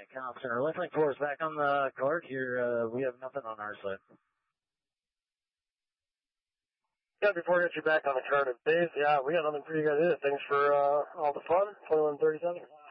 Alright, Comm Center. Listening Force back on the card here. We have nothing on our side. Yeah, before I get you back on the card at base, yeah, we got nothing for you guys either. Thanks for all the fun. 2137.